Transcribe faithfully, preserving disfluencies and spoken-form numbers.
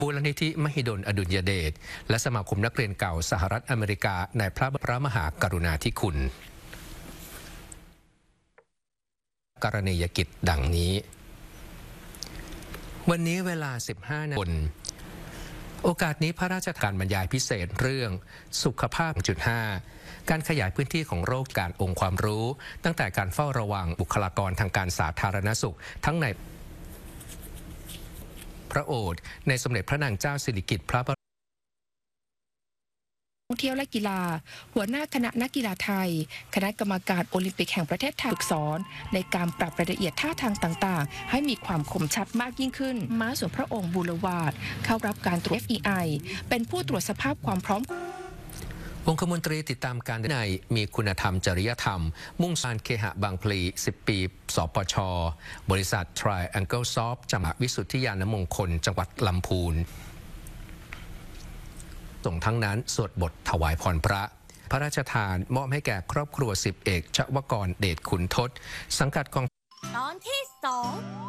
มูลนิธิมหิดลอดุลยเดชและสมาคมนักเรียนเก่าสหรัฐอเมริกาในพระพระมหากรุณาธิคุณกรณียกิจดังนี้วันนี้เวลา สิบห้า นาฬิกา โอกาสนี้พระราชทานบรรยายพิเศษเรื่องสุขภาพ จุดห้า การขยายพื้นที่ของโรคการองค์ความรู้ตั้งแต่การเฝ้าระวังบุคลากรทางการสาธารณสุขทั้งในพระโอษฐ์ในสมเด็จพระนางเจ้าสิริกิติ์พระท่องเที่ยวและกีฬาหัวหน้าคณะนักกีฬาไทยคณะกรรมการโอลิมปิกแห่งประเทศไทยฝึกสอนในการปรับรายละเอียดท่าทางต่างๆให้มีความคมชัดมากยิ่งขึ้นม้าส่วนพระองค์บูรวาดเข้ารับการตรวจ เอฟ อี ไอ เป็นผู้ตรวจสภาพความพร้อมองคมนตรีติดตามการในมีคุณธรรมจริยธรรมมุ่งสร้างเคหะบางพลีสิบปีสปช.บริษัท Triangle Soft จำกัดวิสุทธิยานมงคลจังหวัดลำพูนส่งทั้งนั้นสวดบทถวายพรพระพระราชทานมอบให้แก่ครอบครัวสิบเอกชวกรเดชขุนทศสังกัดกองตอนที่สอง